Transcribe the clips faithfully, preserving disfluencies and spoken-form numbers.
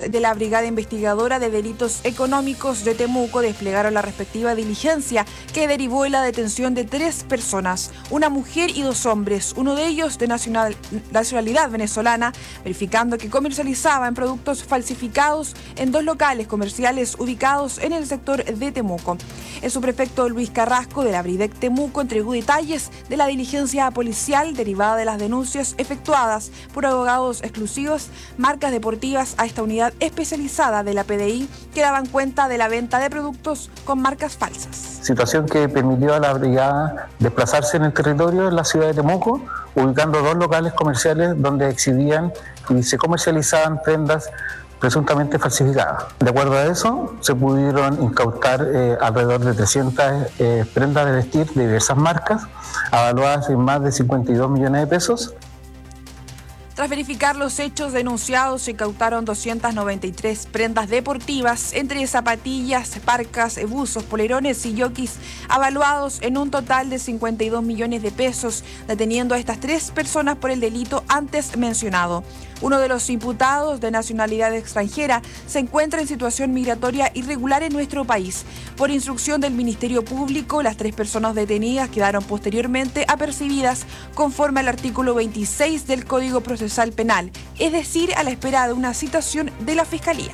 de la Brigada Investigadora de Delitos Económicos de Temuco desplegaron la respectiva diligencia que derivó en la detención de tres personas, una mujer y dos hombres, uno de ellos de nacional, nacionalidad venezolana, verificando que comercializaban productos falsificados en dos locales comerciales ubicados en el sector de Temuco. El subprefecto Luis Carrasco de la Bridec Temuco entregó detalles de la diligencia policial derivada de las denuncias efectuadas por abogados exclusivos, marcas deportivas a esta unidad especializada de la P D I que daban cuenta de la venta de productos con marcas falsas. Situación que permitió a la brigada desplazarse en el territorio de la ciudad de Temuco, ubicando dos locales comerciales donde exhibían y se comercializaban prendas presuntamente falsificadas. De acuerdo a eso, se pudieron incautar eh, alrededor de trescientas eh, prendas de vestir de diversas marcas, avaluadas en más de cincuenta y dos millones de pesos. Tras verificar los hechos denunciados, se incautaron doscientas noventa y tres prendas deportivas, entre zapatillas, parcas, buzos, polerones y jockeys, avaluados en un total de cincuenta y dos millones de pesos, deteniendo a estas tres personas por el delito antes mencionado. Uno de los imputados, de nacionalidad extranjera, se encuentra en situación migratoria irregular en nuestro país. Por instrucción del Ministerio Público, las tres personas detenidas quedaron posteriormente apercibidas conforme al artículo veintiséis del Código Procesal Penal, es decir, a la espera de una citación de la Fiscalía.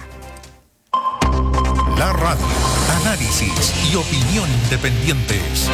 La radio, análisis y opinión independientes.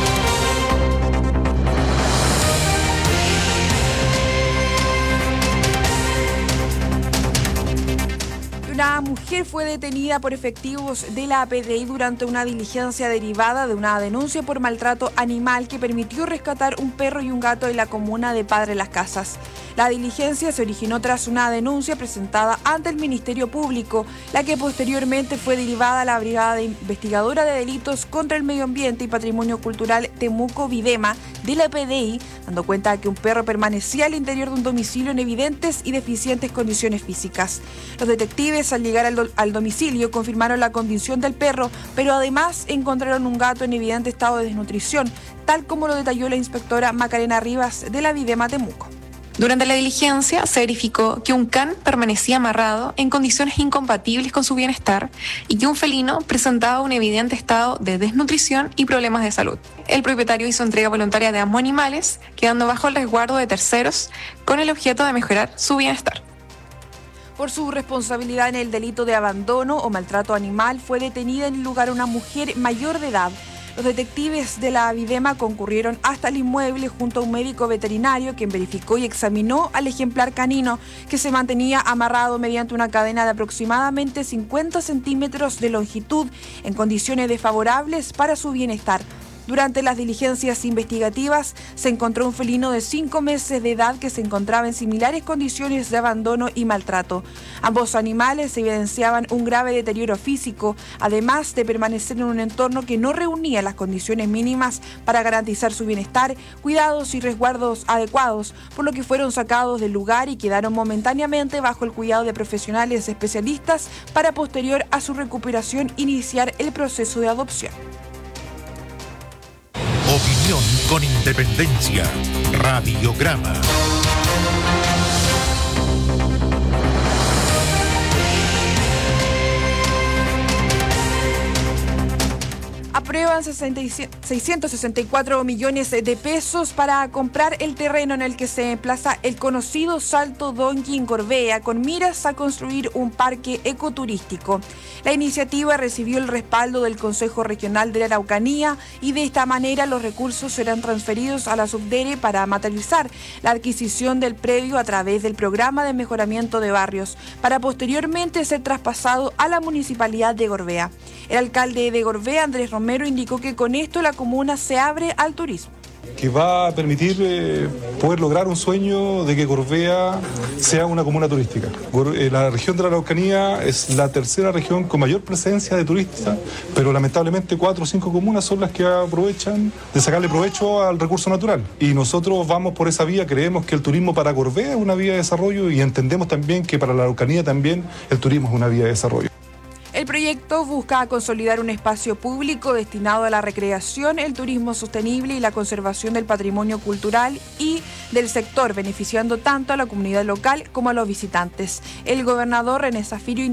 Una mujer fue detenida por efectivos de la P D I durante una diligencia derivada de una denuncia por maltrato animal que permitió rescatar un perro y un gato en la comuna de Padre Las Casas. La diligencia se originó tras una denuncia presentada ante el Ministerio Público, la que posteriormente fue derivada a la Brigada Investigadora de Delitos contra el Medio Ambiente y Patrimonio Cultural Temuco Videma de la P D I, dando cuenta de que un perro permanecía al interior de un domicilio en evidentes y deficientes condiciones físicas. Los detectives, al llegar al, do- al domicilio, confirmaron la condición del perro, pero además encontraron un gato en evidente estado de desnutrición, tal como lo detalló la inspectora Macarena Rivas de la Videma Temuco. Durante la diligencia se verificó que un can permanecía amarrado en condiciones incompatibles con su bienestar y que un felino presentaba un evidente estado de desnutrición y problemas de salud. El propietario hizo entrega voluntaria de ambos animales, quedando bajo el resguardo de terceros con el objeto de mejorar su bienestar. Por su responsabilidad en el delito de abandono o maltrato animal, fue detenida en el lugar una mujer mayor de edad. Los detectives de la Videma concurrieron hasta el inmueble junto a un médico veterinario quien verificó y examinó al ejemplar canino que se mantenía amarrado mediante una cadena de aproximadamente cincuenta centímetros de longitud en condiciones desfavorables para su bienestar. Durante las diligencias investigativas se encontró un felino de cinco meses de edad que se encontraba en similares condiciones de abandono y maltrato. Ambos animales evidenciaban un grave deterioro físico, además de permanecer en un entorno que no reunía las condiciones mínimas para garantizar su bienestar, cuidados y resguardos adecuados, por lo que fueron sacados del lugar y quedaron momentáneamente bajo el cuidado de profesionales especialistas para posterior a su recuperación iniciar el proceso de adopción. Opinión con independencia. Radiograma. Aprueban seiscientos sesenta y cuatro millones de pesos para comprar el terreno en el que se emplaza el conocido Salto Donqui en Gorbea, con miras a construir un parque ecoturístico. La iniciativa recibió el respaldo del Consejo Regional de la Araucanía y de esta manera los recursos serán transferidos a la Subdere para materializar la adquisición del predio a través del Programa de Mejoramiento de Barrios, para posteriormente ser traspasado a la Municipalidad de Gorbea. El alcalde de Gorbea, Andrés Romero, indicó que con esto la comuna se abre al turismo. Que va a permitir eh, poder lograr un sueño de que Gorbea sea una comuna turística. Gor- eh, la región de la Araucanía es la tercera región con mayor presencia de turistas, pero lamentablemente cuatro o cinco comunas son las que aprovechan de sacarle provecho al recurso natural. Y nosotros vamos por esa vía, creemos que el turismo para Gorbea es una vía de desarrollo y entendemos también que para la Araucanía también el turismo es una vía de desarrollo. El proyecto busca consolidar un espacio público destinado a la recreación, el turismo sostenible y la conservación del patrimonio cultural y del sector, beneficiando tanto a la comunidad local como a los visitantes. El gobernador René Zafiro